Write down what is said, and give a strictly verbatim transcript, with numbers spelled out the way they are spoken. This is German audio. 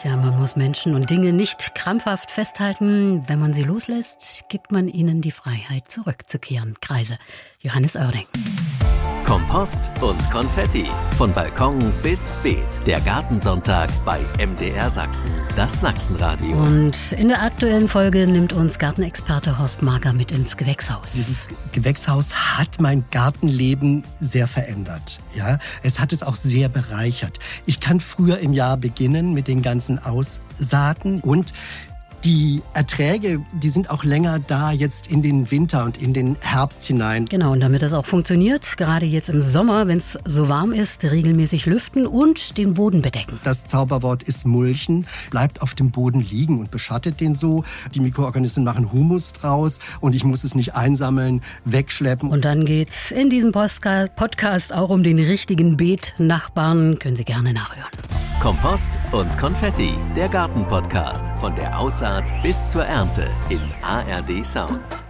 Tja, man muss Menschen und Dinge nicht krampfhaft festhalten. Wenn man sie loslässt, gibt man ihnen die Freiheit, zurückzukehren. Kreise. Johannes Oerding. Kompost und Konfetti. Von Balkon bis Beet. Der Gartensonntag bei M D R Sachsen. Das Sachsenradio. Und in der aktuellen Folge nimmt uns Gartenexperte Horst Marker mit ins Gewächshaus. Dieses Gewächshaus hat mein Gartenleben sehr verändert. Ja, es hat es auch sehr bereichert. Ich kann früher im Jahr beginnen mit den ganzen Aussaaten und die Erträge, die sind auch länger da jetzt in den Winter und in den Herbst hinein. Genau, und damit das auch funktioniert, gerade jetzt im Sommer, wenn es so warm ist, regelmäßig lüften und den Boden bedecken. Das Zauberwort ist Mulchen, bleibt auf dem Boden liegen und beschattet den so. Die Mikroorganismen machen Humus draus und ich muss es nicht einsammeln, wegschleppen. Und dann geht's in diesem Postka- Podcast auch um den richtigen Beetnachbarn. Können Sie gerne nachhören. Kompost und Konfetti, der Gartenpodcast von der Aussaat bis zur Ernte in A R D Sounds.